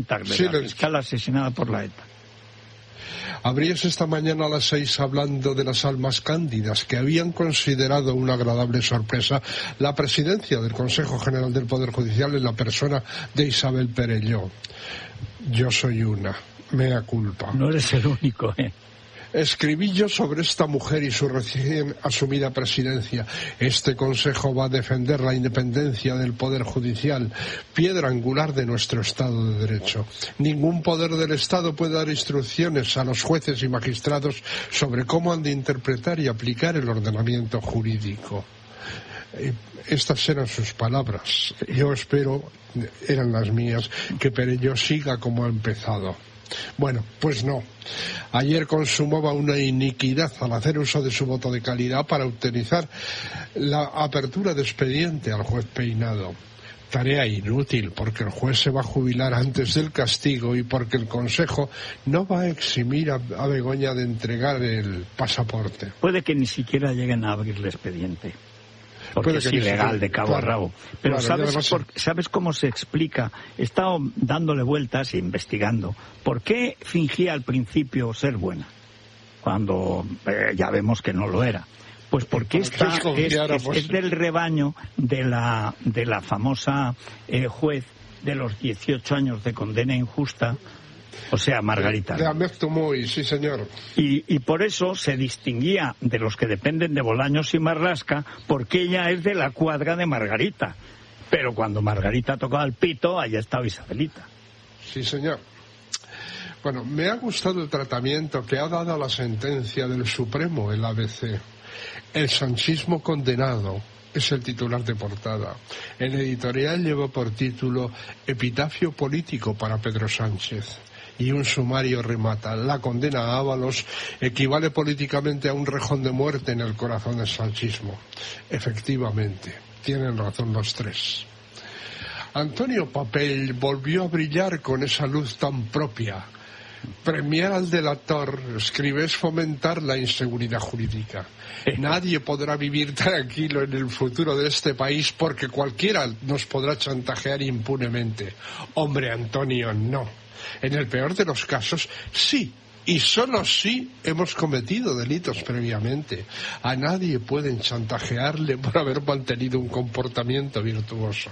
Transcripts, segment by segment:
de la fiscal asesinada por la ETA. Abrías esta mañana a las 6 hablando de las almas cándidas que habían considerado una agradable sorpresa la presidencia del Consejo General del Poder Judicial en la persona de Isabel Perelló. Yo soy una, mea culpa. No eres el único, ¿eh? Escribí yo sobre esta mujer y su recién asumida presidencia. Este Consejo va a defender la independencia del Poder Judicial, piedra angular de nuestro Estado de Derecho. Ningún poder del Estado puede dar instrucciones a los jueces y magistrados sobre cómo han de interpretar y aplicar el ordenamiento jurídico. Estas eran sus palabras. Yo espero, eran las mías, que Perelló siga como ha empezado. Bueno, pues no. Ayer consumaba una iniquidad al hacer uso de su voto de calidad para utilizar la apertura de expediente al juez Peinado. Tarea inútil, porque el juez se va a jubilar antes del castigo y porque el Consejo no va a eximir a Begoña de entregar el pasaporte. Puede que ni siquiera lleguen a abrir el expediente, porque es ilegal de cabo a rabo. Pero claro, ¿sabes cómo se explica? He estado dándole vueltas e investigando. ¿Por qué fingía al principio ser buena? Cuando ya vemos que no lo era. Pues porque es del rebaño de la famosa juez de los 18 años de condena injusta, o sea, Margarita. De Ahmed Muy, sí señor. Y por eso se distinguía de los que dependen de Bolaños y Marlaska, porque ella es de la cuadra de Margarita. Pero cuando Margarita tocaba el pito, allá estaba Isabelita. Sí señor. Bueno, me ha gustado el tratamiento que ha dado la sentencia del Supremo, el ABC. El sanchismo condenado es el titular de portada. El editorial lleva por título Epitafio político para Pedro Sánchez. Y un sumario remata: la condena a Ábalos equivale políticamente a un rejón de muerte en el corazón del sanchismo. Efectivamente, tienen razón los tres. Antonio Papel volvió a brillar con esa luz tan propia. Premiar al delator, escribe, es fomentar la inseguridad jurídica. Nadie podrá vivir tranquilo en el futuro de este país porque cualquiera nos podrá chantajear impunemente. Hombre, Antonio, no. En el peor de los casos, sí, y solo sí hemos cometido delitos previamente. A nadie pueden chantajearle por haber mantenido un comportamiento virtuoso.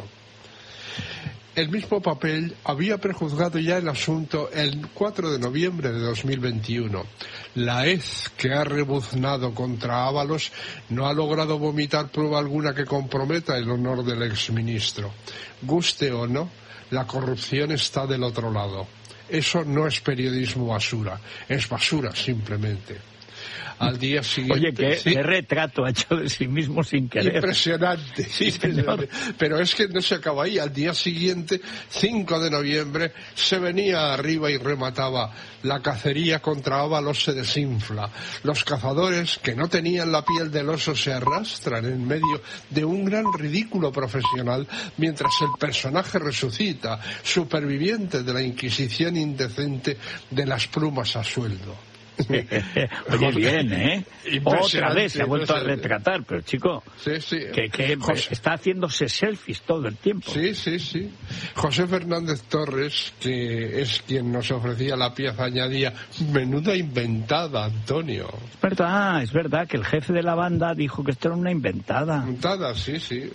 El mismo Papel había prejuzgado ya el asunto el 4 de noviembre de 2021. La hez que ha rebuznado contra Ábalos no ha logrado vomitar prueba alguna que comprometa el honor del exministro. Guste o no, la corrupción está del otro lado. Eso no es periodismo basura, es basura simplemente. Al día siguiente... Oye, qué retrato ha hecho de sí mismo sin querer. Impresionante, sí, señor. Pero es que no se acaba ahí. Al día siguiente, 5 de noviembre, se venía arriba y remataba: la cacería contra Ábalos se desinfla. Los cazadores, que no tenían la piel del oso, se arrastran en medio de un gran ridículo profesional, mientras el personaje resucita, superviviente de la Inquisición indecente de las plumas a sueldo. Oye, bien, ¿eh? Otra vez se ha vuelto a retratar, pero chico, sí. que está haciéndose selfies todo el tiempo. Sí. José Fernández Torres, que es quien nos ofrecía la pieza, añadía: menuda inventada, Antonio. Es verdad que el jefe de la banda dijo que esto era una inventada. Inventada, sí.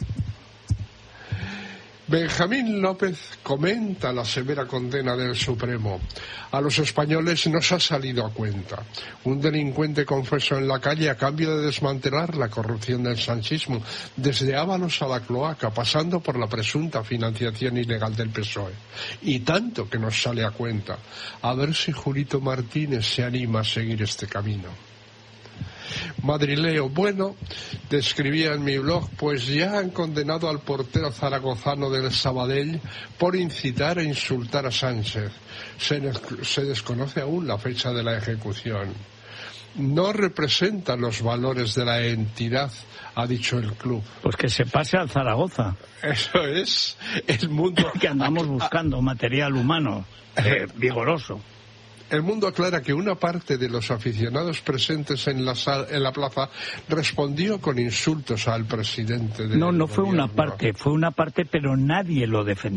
Benjamín López comenta la severa condena del Supremo. A los españoles nos ha salido a cuenta. Un delincuente confesó en la calle a cambio de desmantelar la corrupción del sanchismo, desde Ábalos a la cloaca, pasando por la presunta financiación ilegal del PSOE. Y tanto que nos sale a cuenta. A ver si Julito Martínez se anima a seguir este camino. Madrileo, bueno, describía en mi blog, pues ya han condenado al portero zaragozano del Sabadell por incitar e insultar a Sánchez. Se desconoce aún la fecha de la ejecución. No representa los valores de la entidad, ha dicho el club. Pues que se pase al Zaragoza. Eso es el mundo que andamos buscando material humano vigoroso. El Mundo aclara que una parte de los aficionados presentes en la plaza respondió con insultos al presidente del No fue una parte, pero nadie lo defendió.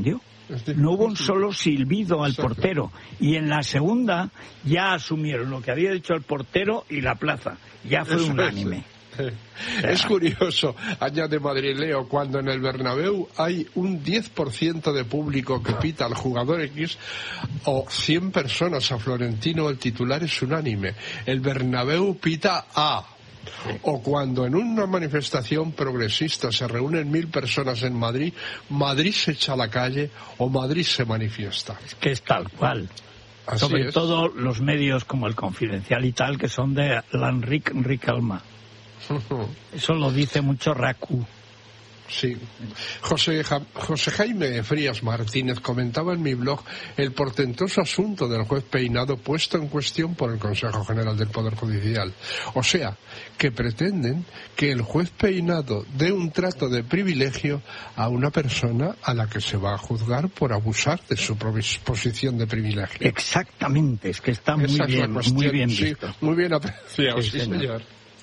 No hubo un solo silbido al portero. Y en la segunda ya asumieron lo que había dicho el portero y la plaza. Ya fue unánime. Es curioso, añade Madrileo, cuando en el Bernabéu hay un 10% de público que pita al jugador X o 100 personas a Florentino, el titular es unánime. El Bernabéu pita A. O cuando en una manifestación progresista se reúnen 1000 personas en Madrid, Madrid se echa a la calle o Madrid se manifiesta. Es que es tal cual. Así sobre todo los medios como el Confidencial y tal, que son de l'Enric Alma. Eso lo dice mucho Raku. Sí. José Jaime Frías Martínez comentaba en mi blog el portentoso asunto del juez Peinado puesto en cuestión por el Consejo General del Poder Judicial. O sea, que pretenden que el juez Peinado dé un trato de privilegio a una persona a la que se va a juzgar por abusar de su posición de privilegio. Exactamente, es que está muy bien visto. Sí, muy bien apreciado, sí, señor.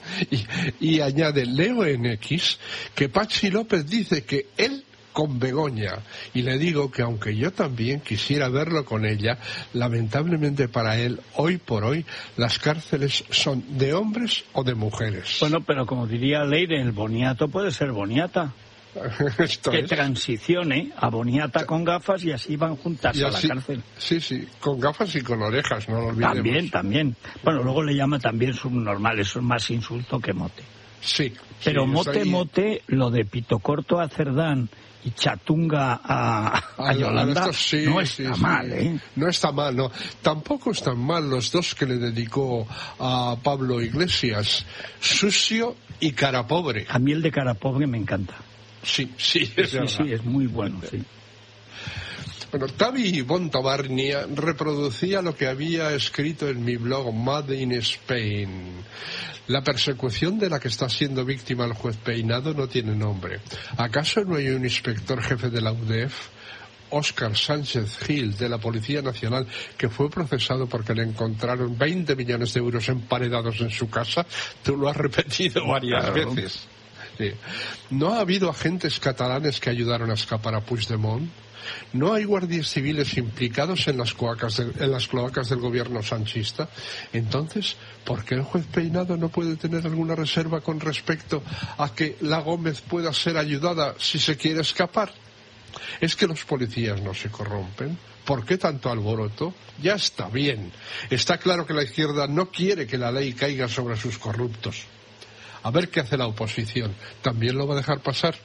Y añade Leo en X que Patxi López dice que él con Begoña, y le digo que aunque yo también quisiera verlo con ella, lamentablemente para él, hoy por hoy, las cárceles son de hombres o de mujeres. Bueno, pero como diría Leire, el boniato puede ser boniata. Que transicione a boniata con gafas y así van juntas a la cárcel. Sí, con gafas y con orejas, no lo olvidemos. También. Bueno, luego le llama también subnormal, eso es más insulto que mote. Sí. Pero mote, lo de pito corto a Cerdán y chatunga a Yolanda, no está mal, ¿eh? No está mal, no. Tampoco están mal los dos que le dedicó a Pablo Iglesias, Sucio y Cara Pobre. A mí el de Cara Pobre me encanta. Sí, es muy bueno, sí. Bueno, Tavi Bontabarnia reproducía lo que había escrito en mi blog Made in Spain. La persecución de la que está siendo víctima el juez Peinado no tiene nombre. ¿Acaso no hay un inspector jefe de la UDEF, Óscar Sánchez Gil, de la Policía Nacional, que fue procesado porque le encontraron 20 millones de euros emparedados en su casa? Tú lo has repetido varias veces. Sí. ¿No ha habido agentes catalanes que ayudaron a escapar a Puigdemont? ¿No hay guardias civiles implicados en las cloacas del gobierno sanchista? Entonces, ¿por qué el juez Peinado no puede tener alguna reserva con respecto a que la Gómez pueda ser ayudada si se quiere escapar? ¿Es que los policías no se corrompen? ¿Por qué tanto alboroto? Ya está bien. Está claro que la izquierda no quiere que la ley caiga sobre sus corruptos. A ver qué hace la oposición. ¿También lo va a dejar pasar?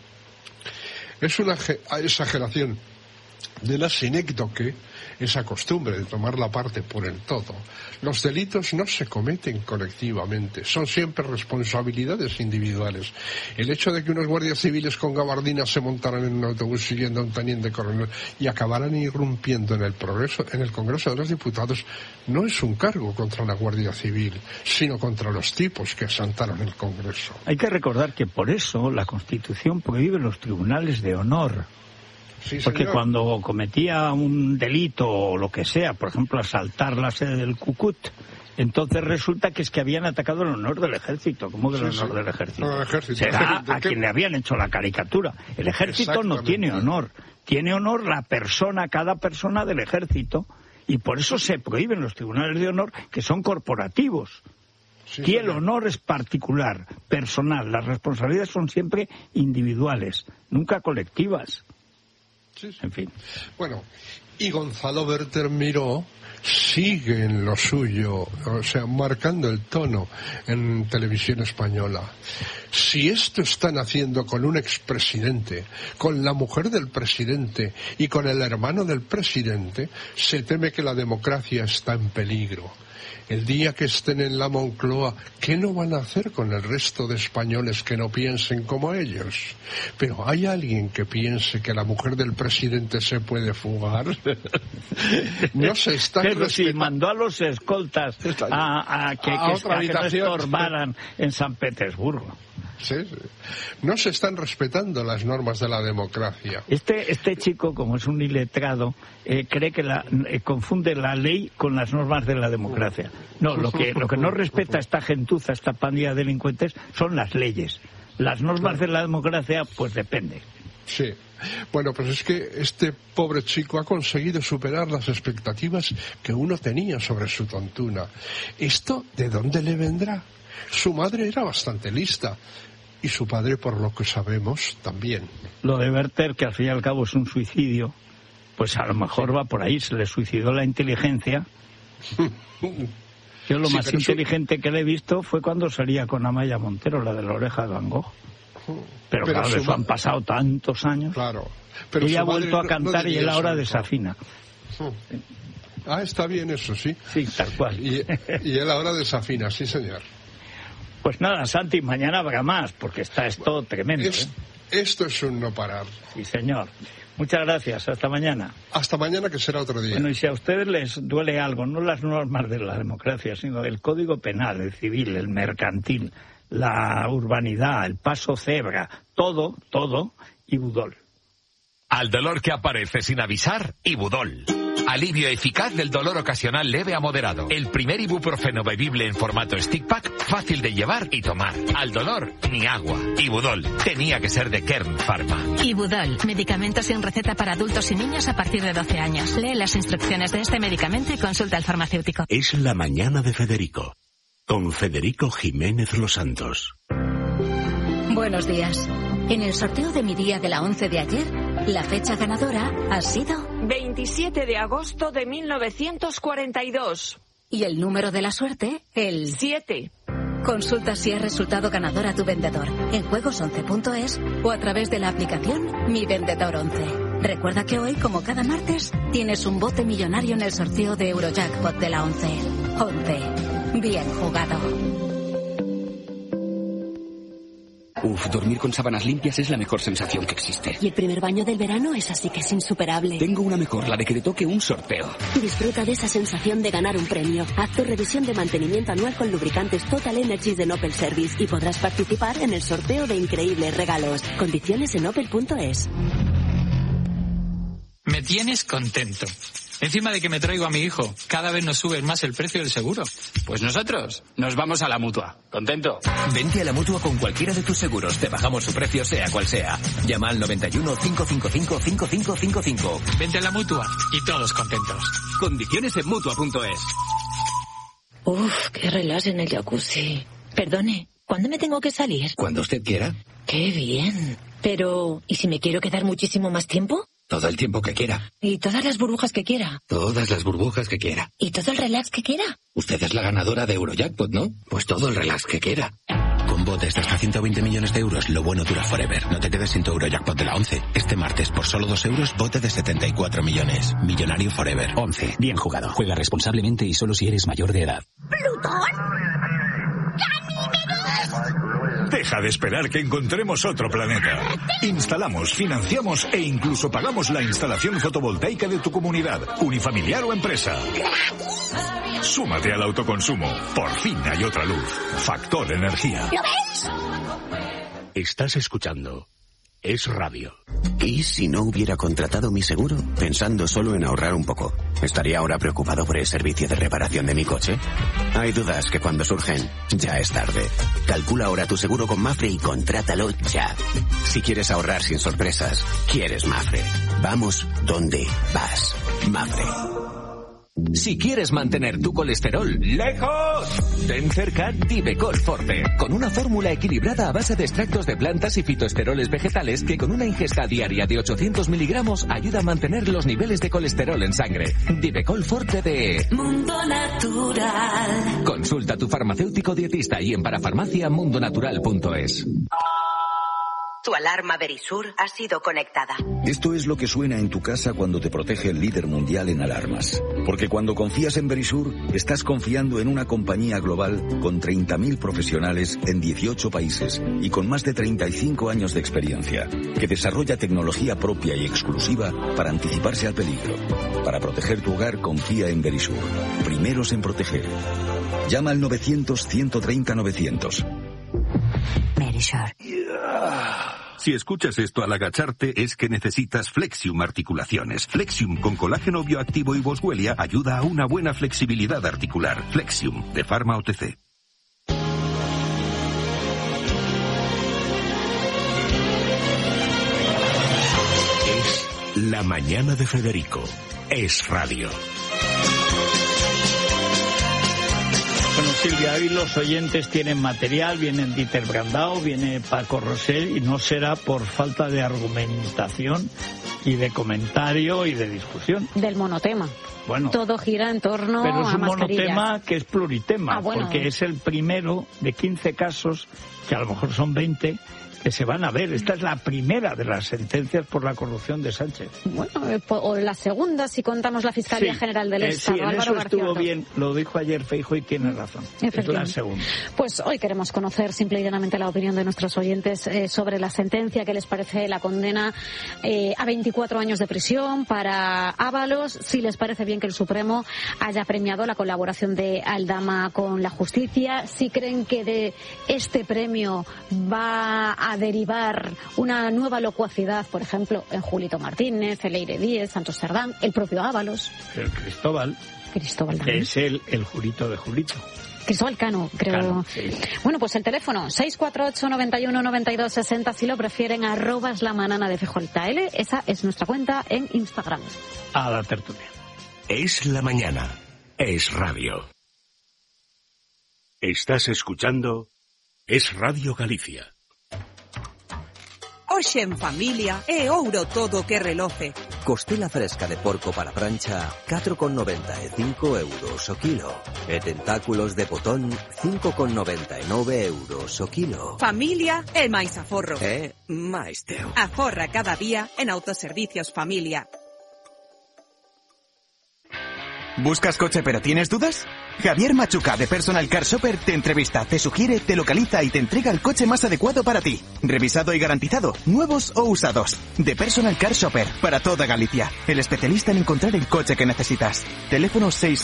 Es una exageración de la sinécdoque, esa costumbre de tomar la parte por el todo. Los delitos no se cometen colectivamente, son siempre responsabilidades individuales. El hecho de que unos guardias civiles con gabardinas se montaran en un autobús siguiendo a un teniente coronel y acabaran irrumpiendo en el Congreso de los Diputados no es un cargo contra la Guardia Civil, sino contra los tipos que asaltaron el Congreso. Hay que recordar que por eso la Constitución prohíbe los tribunales de honor. Sí, porque cuando cometía un delito o lo que sea, por ejemplo asaltar la sede del Cucut, entonces resulta que es que habían atacado el honor del ejército. ¿Cómo que el honor del ejército? No, el ejército. Será a quien le habían hecho la caricatura. El ejército no tiene honor. Tiene honor cada persona del ejército, y por eso se prohíben los tribunales de honor, que son corporativos. Y el honor es particular, personal. Las responsabilidades son siempre individuales, nunca colectivas. En fin. Bueno, y Gonzalo Berter Miró sigue en lo suyo, o sea, marcando el tono en televisión española. Si esto están haciendo con un expresidente, con la mujer del presidente y con el hermano del presidente, se teme que la democracia está en peligro. El día que estén en la Moncloa, ¿qué no van a hacer con el resto de españoles que no piensen como ellos? Pero ¿hay alguien que piense que la mujer del presidente se puede fugar? No se está Pero si mandó a los escoltas a que no estorbaran en San Petersburgo. Sí. No se están respetando las normas de la democracia. Este chico, como es un iletrado, cree que confunde la ley con las normas de la democracia. No, lo que no respeta esta gentuza, esta pandilla de delincuentes, son las leyes. Las normas de la democracia, pues depende. Sí. Bueno, pues es que este pobre chico ha conseguido superar las expectativas que uno tenía sobre su tontuna. ¿Esto de dónde le vendrá? Su madre era bastante lista y su padre, por lo que sabemos, también. Lo de Werther, que al fin y al cabo es un suicidio, pues a lo mejor va por ahí, se le suicidó la inteligencia. Yo lo más inteligente que le he visto fue cuando salía con Amaya Montero, la de la oreja de Van Gogh. Pero claro, de eso han pasado tantos años. Claro. Pero ella ha vuelto a cantar y él ahora desafina. Ah, está bien eso, sí. Sí, tal cual. Y él ahora desafina, sí, señor. Pues nada, Santi, mañana habrá más, porque está esto tremendo. Esto es un no parar. Sí, señor. Muchas gracias. Hasta mañana. Hasta mañana, que será otro día. Bueno, y si a ustedes les duele algo, no las normas de la democracia, sino el Código Penal, el civil, el mercantil, la urbanidad, el paso cebra, todo, Ibudol. Al dolor que aparece sin avisar, Ibudol. Alivio eficaz del dolor ocasional leve a moderado. El primer ibuprofeno bebible en formato stick pack, fácil de llevar y tomar. Al dolor, ni agua. Ibudol. Tenía que ser de Kern Pharma. Ibudol. Medicamento sin receta para adultos y niños a partir de 12 años. Lee las instrucciones de este medicamento y consulta al farmacéutico. Es la mañana de Federico. Con Federico Jiménez Los Santos. Buenos días. En el sorteo de mi día de la 11 de ayer, la fecha ganadora ha sido 27 de agosto de 1942. Y el número de la suerte, el 7. Consulta si has resultado ganador a tu vendedor en juegos11.es o a través de la aplicación Mi Vendedor 11. Recuerda que hoy, como cada martes, tienes un bote millonario en el sorteo de Eurojackpot de la 11. 11. Bien jugado. Dormir con sábanas limpias es la mejor sensación que existe. Y el primer baño del verano es así que es insuperable. Tengo una mejor, la de que te toque un sorteo. Disfruta de esa sensación de ganar un premio. Haz tu revisión de mantenimiento anual con lubricantes Total Energies de Opel Service y podrás participar en el sorteo de increíbles regalos. Condiciones en opel.es. Me tienes contento. Encima de que me traigo a mi hijo, cada vez nos sube más el precio del seguro. Pues nosotros nos vamos a la Mutua. ¿Contento? Vente a la Mutua con cualquiera de tus seguros. Te bajamos su precio sea cual sea. Llama al 91 555 5555. Vente a la Mutua y todos contentos. Condiciones en Mutua.es. Uf, qué relax en el jacuzzi. Perdone, ¿cuándo me tengo que salir? Cuando usted quiera. Qué bien. Pero, ¿y si me quiero quedar muchísimo más tiempo? Todo el tiempo que quiera. ¿Y todas las burbujas que quiera? Todas las burbujas que quiera. ¿Y todo el relax que quiera? Usted es la ganadora de Eurojackpot, ¿no? Pues todo el relax que quiera. Con botes de hasta 120 millones de euros, lo bueno dura forever. No te quedes sin tu Eurojackpot de la 11. Este martes, por solo 2 euros, bote de 74 millones. Millonario forever. 11. Bien jugado. Juega responsablemente y solo si eres mayor de edad. ¿Plutón? Deja de esperar que encontremos otro planeta. Instalamos, financiamos e incluso pagamos la instalación fotovoltaica de tu comunidad, unifamiliar o empresa. Súmate al autoconsumo. Por fin hay otra luz. Factor Energía. ¿Lo ves? Estás escuchando Es Radio. ¿Y si no hubiera contratado mi seguro? Pensando solo en ahorrar un poco. ¿Estaría ahora preocupado por el servicio de reparación de mi coche? Hay dudas que cuando surgen, ya es tarde. Calcula ahora tu seguro con Mafre y contrátalo ya. Si quieres ahorrar sin sorpresas, quieres Mafre. Vamos donde vas. Mafre. Si quieres mantener tu colesterol lejos, ten cerca Divecol Forte, con una fórmula equilibrada a base de extractos de plantas y fitoesteroles vegetales que con una ingesta diaria de 800 miligramos ayuda a mantener los niveles de colesterol en sangre. Divecol Forte de Mundo Natural. Consulta a tu farmacéutico dietista y en parafarmacia.mundonatural.es. Tu alarma Verisur ha sido conectada. Esto es lo que suena en tu casa cuando te protege el líder mundial en alarmas. Porque cuando confías en Verisur, estás confiando en una compañía global con 30.000 profesionales en 18 países y con más de 35 años de experiencia, que desarrolla tecnología propia y exclusiva para anticiparse al peligro. Para proteger tu hogar, confía en Verisur. Primeros en proteger. Llama al 900-130-900. Verisur. Si escuchas esto al agacharte es que necesitas Flexium Articulaciones. Flexium con colágeno bioactivo y boswellia ayuda a una buena flexibilidad articular. Flexium, de Pharma OTC. La mañana de Federico. Es radio. Bueno, Silvia, hoy los oyentes tienen material, vienen Dieter Brandao, viene Paco Rosell, y no será por falta de argumentación y de comentario y de discusión. Del monotema. Bueno, todo gira en torno a mascarillas. Pero es un monotema que es pluritema, bueno, porque es el primero de 15 casos, que a lo mejor son 20, que se van a ver. Esta es la primera de las sentencias por la corrupción de Sánchez. Bueno, o la segunda si contamos la Fiscalía General del Estado. Sí, en Álvaro eso García estuvo Ortiz. bien, lo dijo ayer Feijóo y tiene razón. Es la segunda. Pues hoy queremos conocer simple y llanamente la opinión de nuestros oyentes sobre la sentencia, qué les parece la condena a 24 años de prisión para Ábalos, si les parece bien que el Supremo haya premiado la colaboración de Aldama con la justicia, si creen que de este premio va a derivar una nueva locuacidad, por ejemplo, en Julito Martínez, el Leire Díez, Santos Cerdán, el propio Ábalos. El Cristóbal también. Es el Julito de Julito. Cristóbal Cano, creo. Cano, sí. Bueno, pues el teléfono 648 91 92 60, si lo prefieren, @lamanana de FJL. Esa es nuestra cuenta en Instagram. A la tertulia. Es la mañana. Es radio. Estás escuchando Es Radio Galicia. Hoxe en familia é ouro todo que reloce. Costela fresca de porco para prancha, 4,95 euros o kilo. E tentáculos de botón, 5,99 euros o kilo. Familia é máis aforro. É máis teu. Aforra cada día en Autoservicios Familia. ¿Buscas coche pero tienes dudas? Javier Machuca de Personal Car Shopper te entrevista, te sugiere, te localiza y te entrega el coche más adecuado para ti. Revisado y garantizado, nuevos o usados. De Personal Car Shopper, para toda Galicia. El especialista en encontrar el coche que necesitas. Teléfono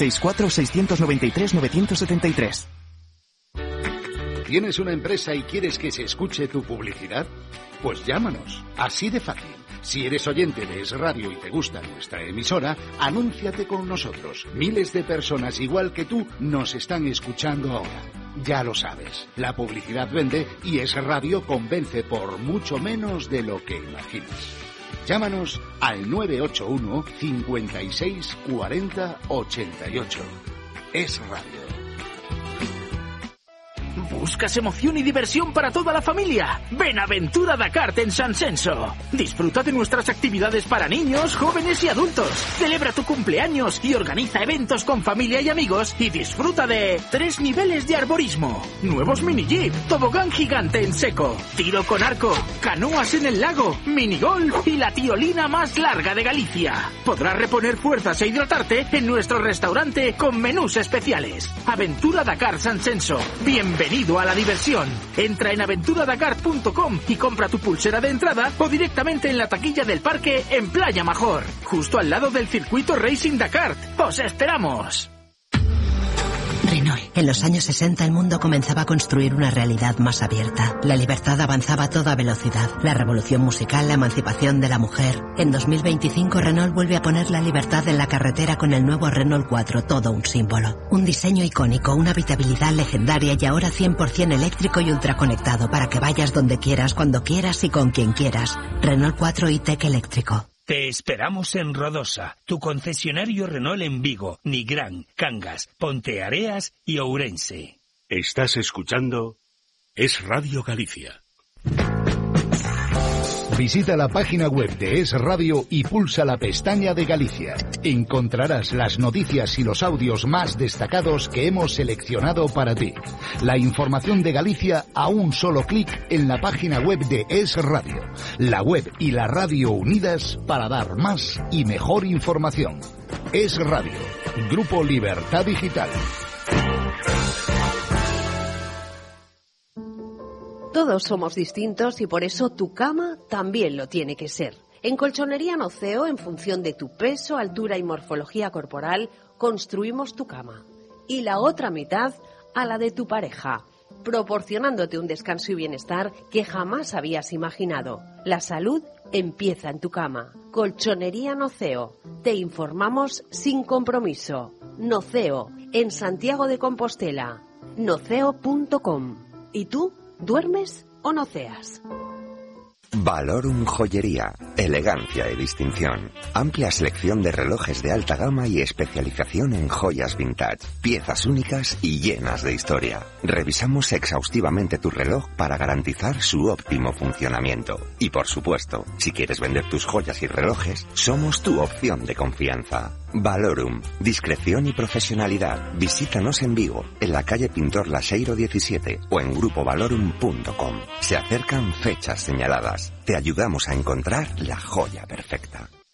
664-693-973. ¿Tienes una empresa y quieres que se escuche tu publicidad? Pues llámanos, así de fácil. Si eres oyente de Es Radio y te gusta nuestra emisora, anúnciate con nosotros. Miles de personas igual que tú nos están escuchando ahora. Ya lo sabes, la publicidad vende y Es Radio convence por mucho menos de lo que imaginas. Llámanos al 981 56 40 88. Es Radio. ¿Buscas emoción y diversión para toda la familia? Ven a Aventura Dakar en San Censo. Disfruta de nuestras actividades para niños, jóvenes y adultos. Celebra tu cumpleaños y organiza eventos con familia y amigos y disfruta de 3 niveles de arborismo, nuevos mini jeep, tobogán gigante en seco, tiro con arco, canoas en el lago, minigolf y la tirolina más larga de Galicia. Podrás reponer fuerzas e hidratarte en nuestro restaurante con menús especiales. Aventura Dakar San Censo. Bienvenido a la diversión. Entra en aventuradakar.com y compra tu pulsera de entrada o directamente en la taquilla del parque en Playa Major, justo al lado del circuito Racing Dakar. ¡Os esperamos! Renault. En los años 60 el mundo comenzaba a construir una realidad más abierta. La libertad avanzaba a toda velocidad. La revolución musical, la emancipación de la mujer. En 2025 Renault vuelve a poner la libertad en la carretera con el nuevo Renault 4, todo un símbolo. Un diseño icónico, una habitabilidad legendaria y ahora 100% eléctrico y ultraconectado para que vayas donde quieras, cuando quieras y con quien quieras. Renault 4 e-Tech eléctrico. Te esperamos en Rodosa, tu concesionario Renault en Vigo, Nigrán, Cangas, Ponteareas y Ourense. Estás escuchando Es Radio Galicia. Visita la página web de Es Radio y pulsa la pestaña de Galicia. Encontrarás las noticias y los audios más destacados que hemos seleccionado para ti. La información de Galicia a un solo clic en la página web de Es Radio. La web y la radio unidas para dar más y mejor información. Es Radio. Grupo Libertad Digital. Todos somos distintos y por eso tu cama también lo tiene que ser. En Colchonería Noceo, en función de tu peso, altura y morfología corporal, construimos tu cama. Y la otra mitad a la de tu pareja, proporcionándote un descanso y bienestar que jamás habías imaginado. La salud empieza en tu cama. Colchonería Noceo. Te informamos sin compromiso. Noceo, en Santiago de Compostela. Noceo.com. ¿Y tú? ¿Duermes o noceas? Valorum Joyería. elegancia y distinción. Amplia selección de relojes de alta gama y especialización en joyas vintage. Piezas únicas y llenas de historia. Revisamos exhaustivamente tu reloj para garantizar su óptimo funcionamiento. Y por supuesto, si quieres vender tus joyas y relojes, somos tu opción de confianza. Valorum, discreción y profesionalidad. Visítanos en Vigo, en la calle Pintor Laseiro 17 o en grupovalorum.com. Se acercan fechas señaladas. Te ayudamos a encontrar la joya perfecta.